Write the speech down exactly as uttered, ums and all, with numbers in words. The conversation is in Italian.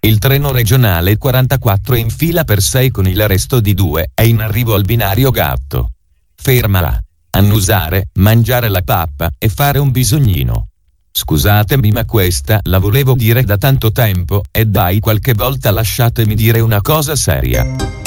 Il treno regionale quarantaquattro in fila per sei con il resto di due è in arrivo al binario Gatto. Fermala. Annusare, mangiare la pappa e fare un bisognino. Scusatemi, ma questa la volevo dire da tanto tempo, e dai, qualche volta lasciatemi dire una cosa seria.